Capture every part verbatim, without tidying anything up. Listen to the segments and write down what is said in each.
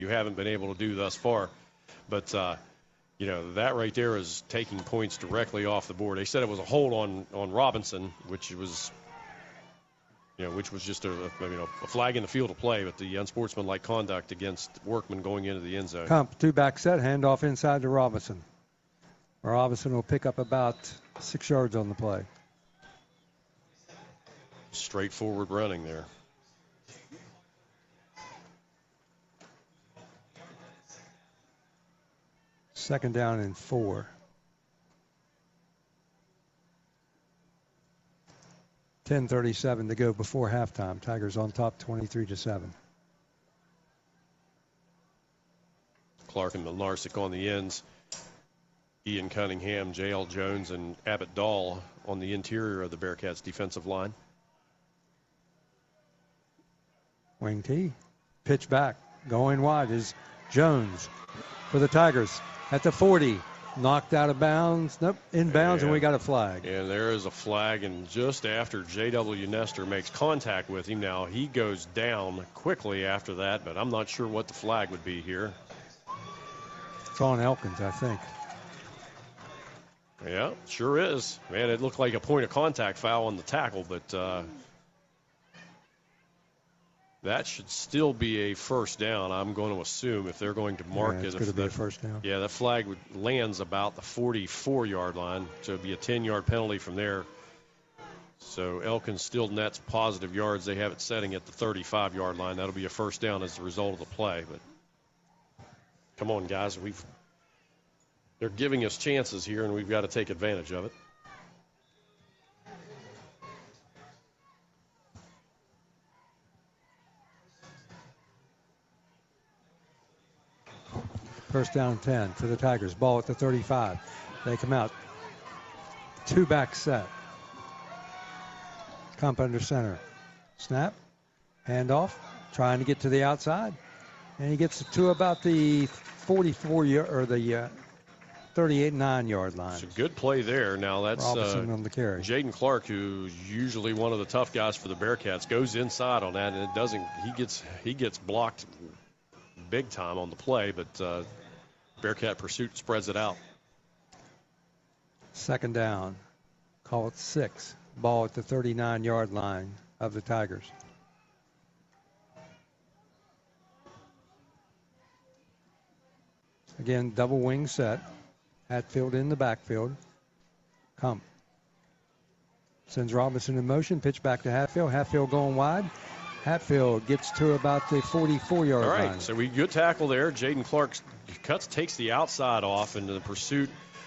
you haven't been able to do thus far. But, uh, you know, that right there is taking points directly off the board. They said it was a hold on, on Robinson, which was, you know, which was just a, a, you know, a flag in the field of play, but the unsportsmanlike conduct against Workman going into the end zone. Kump, two back set, handoff inside to Robinson. Robinson will pick up about six yards on the play. Straightforward running there. Second down and four. ten thirty-seven to go before halftime. Tigers on top twenty-three to seven. Clark and Milnarsik on the ends. Ian Cunningham, J L Jones, and Abbott Dahl on the interior of the Bearcats defensive line. Wing T. Pitch back. Going wide is Jones for the Tigers at the forty. Knocked out of bounds. Nope, in bounds, and, and we got a flag. And there is a flag, and just after J W Nestor makes contact with him, now he goes down quickly after that, but I'm not sure what the flag would be here. It's on Elkins, I think. Yeah, sure is. Man, it looked like a point of contact foul on the tackle, but uh, that should still be a first down, I'm going to assume, if they're going to mark yeah, it's it. It's going to be that, a first down. Yeah, that flag would, lands about the forty-four-yard line, so it would be a ten-yard penalty from there. So Elkins still nets positive yards. They have it setting at the thirty-five-yard line. That'll be a first down as a result of the play. But come on, guys. We've they're giving us chances here, and we've got to take advantage of it. First down ten for the Tigers. Ball at the thirty-five. They come out. Two back set. Kump under center. Snap. Handoff. Trying to get to the outside. And he gets to about the forty-four or the uh, thirty-eight nine-yard line. It's a good play there. Now that's Robinson uh, on the carry. Jaden Clark, who's usually one of the tough guys for the Bearcats, goes inside on that, and it doesn't. He gets he gets blocked big time on the play, but uh, Bearcat pursuit spreads it out. Second down. Call it six. Ball at the thirty-nine-yard line of the Tigers. Again, double wing set. Hatfield in the backfield. Kump sends Robinson in motion. Pitch back to Hatfield. Hatfield going wide. Hatfield gets to about the forty-four-yard line. All right, line. So we good tackle there. Jaden Clark cuts, takes the outside off into the pursuit.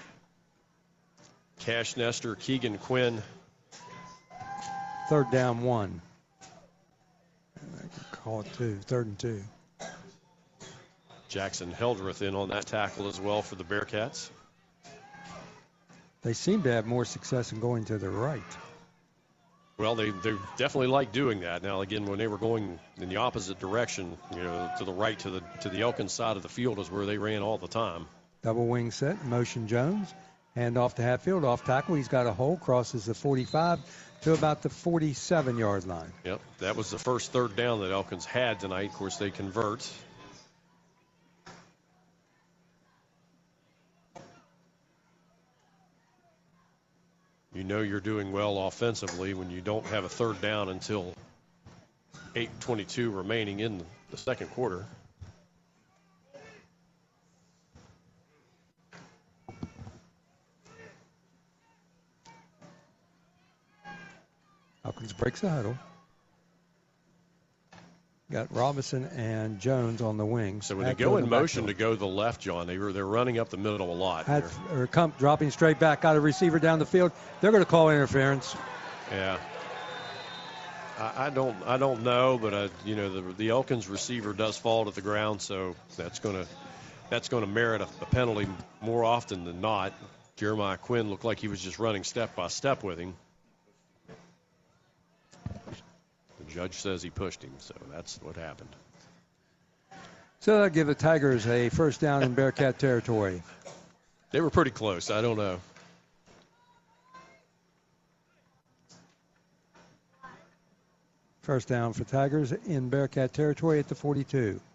Cash Nestor, Keegan Quinn. Third down one. I can call it two. Third and two. Jackson Heldreth in on that tackle as well for the Bearcats. They seem to have more success in going to the right. Well, they, they definitely like doing that. Now, again, when they were going in the opposite direction, you know, to the right, to the to the Elkins side of the field is where they ran all the time. Double wing set, motion Jones. Hand off to Hatfield, off tackle. He's got a hole, crosses the forty-five to about the forty-seven-yard line. Yep, that was the first third down that Elkins had tonight. Of course, they convert. You know you're doing well offensively when you don't have a third down until eight twenty-two remaining in the second quarter. Elkins breaks the huddle. Got Robinson and Jones on the wings. So when they go in motion to go to the left, John, they were, they're running up the middle a lot. Had, or Kump dropping straight back, got a receiver down the field. They're going to call interference. Yeah. I, I don't I don't know, but uh, you know the the Elkins receiver does fall to the ground, so that's going to that's going to merit a, a penalty more often than not. Jeremiah Quinn looked like he was just running step by step with him. The judge says he pushed him, so that's what happened. So that'll give the Tigers a first down in Bearcat territory. They were pretty close. I don't know. First down for Tigers in Bearcat territory at the forty-two.